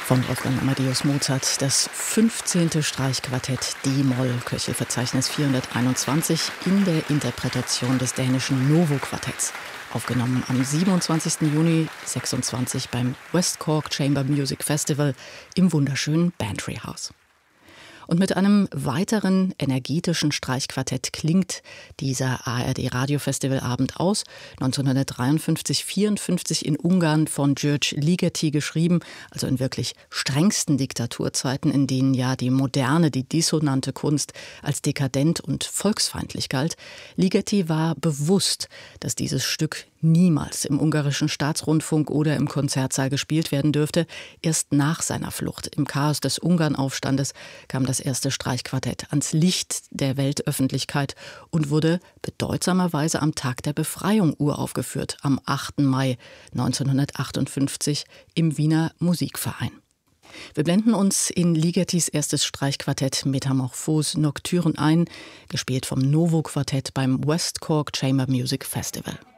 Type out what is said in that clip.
Von Wolfgang Amadeus Mozart, das 15. Streichquartett D-Moll, Köchelverzeichnis 421, in der Interpretation des dänischen Novo-Quartetts. Aufgenommen am 27. Juni 26 beim West Cork Chamber Music Festival im wunderschönen Bantry House. Und mit einem weiteren energetischen Streichquartett klingt dieser ARD-Radiofestivalabend aus. 1953/54 in Ungarn von György Ligeti geschrieben, also in wirklich strengsten Diktaturzeiten, in denen ja die moderne, die dissonante Kunst als dekadent und volksfeindlich galt. Ligeti war bewusst, dass dieses Stück niemals im ungarischen Staatsrundfunk oder im Konzertsaal gespielt werden dürfte. Erst nach seiner Flucht im Chaos des Ungarnaufstandes kam das erste Streichquartett ans Licht der Weltöffentlichkeit und wurde bedeutsamerweise am Tag der Befreiung uraufgeführt, am 8. Mai 1958 im Wiener Musikverein. Wir blenden uns in Ligetis erstes Streichquartett Metamorphose Nocturne ein, gespielt vom Novo-Quartett beim West Cork Chamber Music Festival.